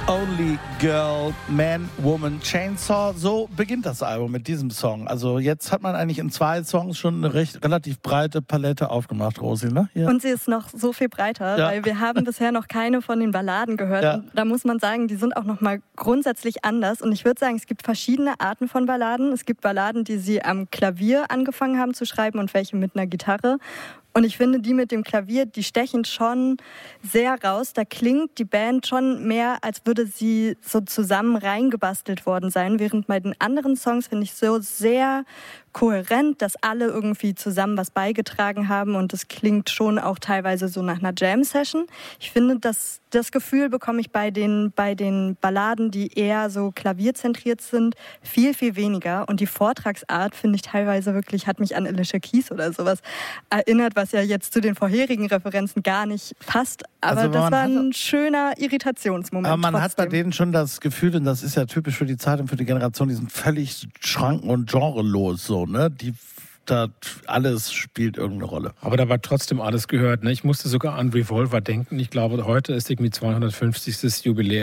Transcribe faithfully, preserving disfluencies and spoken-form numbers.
Only Girl, Man, Woman, Chainsaw. So beginnt das Album mit diesem Song. Also jetzt hat man eigentlich in zwei Songs schon eine recht relativ breite Palette aufgemacht, Rosi, ne? Hier. Und sie ist noch so viel breiter, ja. weil wir haben bisher noch keine von den Balladen gehört. Ja. Und da muss man sagen, die sind auch nochmal grundsätzlich anders. Und ich würde sagen, es gibt verschiedene Arten von Balladen. Es gibt Balladen, die sie am Klavier angefangen haben zu schreiben und welche mit einer Gitarre. Und ich finde, die mit dem Klavier, die stechen schon sehr raus. Da klingt die Band schon mehr, als würde sie so zusammen reingebastelt worden sein. Während bei den anderen Songs finde ich so sehr kohärent, dass alle irgendwie zusammen was beigetragen haben. Und es klingt schon auch teilweise so nach einer Jam-Session. Ich finde, dass das Gefühl bekomme ich bei den, bei den Balladen, die eher so klavierzentriert sind, viel, viel weniger. Und die Vortragsart finde ich teilweise wirklich, hat mich an Alicia Keys oder sowas erinnert, was ja jetzt zu den vorherigen Referenzen gar nicht passt. Aber also das war ein hat, schöner Irritationsmoment. Aber man trotzdem. hat bei denen schon das Gefühl, und das ist ja typisch für die Zeit und für die Generation, die sind völlig schranken- und genrelos, so, ne? Die da alles spielt irgendeine Rolle. Aber da war trotzdem alles gehört, ne? Ich musste sogar an Revolver denken. Ich glaube, heute ist irgendwie zweihundertfünfzigstes Jubiläum.